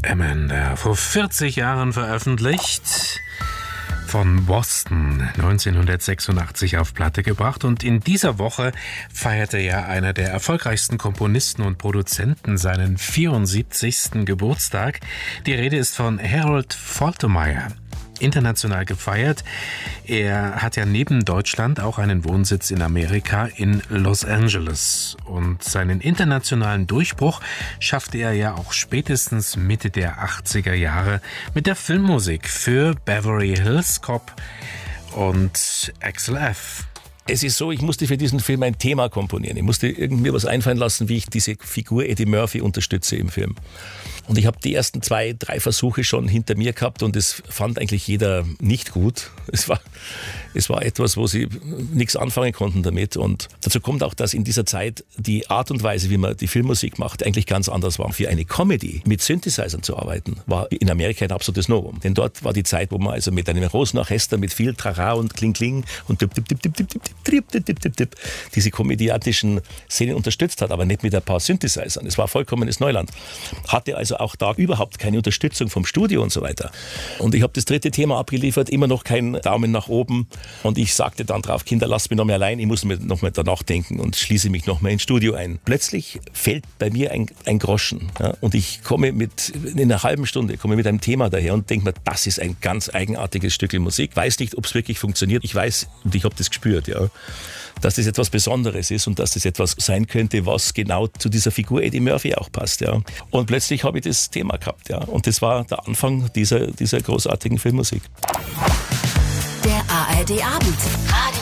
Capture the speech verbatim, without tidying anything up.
Amanda, vor vierzig Jahren veröffentlicht, von Boston neunzehnhundertsechsundachtzig auf Platte gebracht, und in dieser Woche feierte ja einer der erfolgreichsten Komponisten und Produzenten seinen vierundsiebzigsten Geburtstag. Die Rede ist von Harold Faltermeyer. International gefeiert. Er hat ja neben Deutschland auch einen Wohnsitz in Amerika, in Los Angeles. Und seinen internationalen Durchbruch schaffte er ja auch spätestens Mitte der achtziger Jahre mit der Filmmusik für Beverly Hills Cop und Axel F. Es ist so, ich musste für diesen Film ein Thema komponieren. Ich musste irgendwie was einfallen lassen, wie ich diese Figur Eddie Murphy unterstütze im Film. Und ich habe die ersten zwei, drei Versuche schon hinter mir gehabt und es fand eigentlich jeder nicht gut. Es war, es war etwas, wo sie nichts anfangen konnten damit. Und dazu kommt auch, dass in dieser Zeit die Art und Weise, wie man die Filmmusik macht, eigentlich ganz anders war. Für eine Comedy mit Synthesizern zu arbeiten, war in Amerika ein absolutes Novum. Denn dort war die Zeit, wo man also mit einem Rosenorchester, mit viel Trara und Kling-Kling und dip, dip, dip, dip, dip, dip, dip, dip, dip, dip, dip, diese komödiantischen Szenen unterstützt hat, aber nicht mit ein paar Synthesizern. Es war vollkommenes Neuland. Hatte also auch da überhaupt keine Unterstützung vom Studio und so weiter. Und ich habe das dritte Thema abgeliefert, immer noch kein Daumen nach oben. Und ich sagte dann drauf, Kinder, lasst mich noch mehr allein, ich muss mir noch mal danach denken und schließe mich noch mal ins Studio ein. Plötzlich fällt bei mir ein, ein Groschen. Ja, und ich komme mit, in einer halben Stunde, komme mit einem Thema daher und denke mir, das ist ein ganz eigenartiges Stück Musik. Weiß nicht, ob es wirklich funktioniert. Ich weiß, und ich habe das gespürt, ja, dass das etwas Besonderes ist und dass das etwas sein könnte, was genau zu dieser Figur Eddie Murphy auch passt. Ja. Und plötzlich habe ich das Thema gehabt. Ja. Und das war der Anfang dieser, dieser großartigen Filmmusik. Der A R D Abend.